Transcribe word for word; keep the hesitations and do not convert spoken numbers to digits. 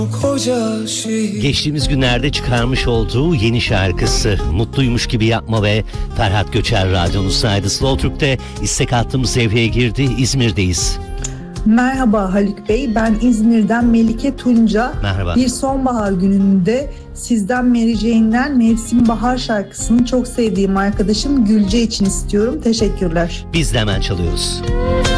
Koca şehir. Geçtiğimiz günlerde çıkarmış olduğu yeni şarkısı Mutluymuş Gibi Yapma ve Ferhat Göçer radyonuzdaydı. Slow Türk'te istek hattımız devreye girdi. İzmir'deyiz. Merhaba Haluk Bey, ben İzmir'den Melike Tunca. Merhaba. Bir sonbahar gününde sizden Mary Jane'den Mevsim Bahar şarkısını çok sevdiğim arkadaşım Gülce için istiyorum. Teşekkürler. Biz de hemen çalıyoruz.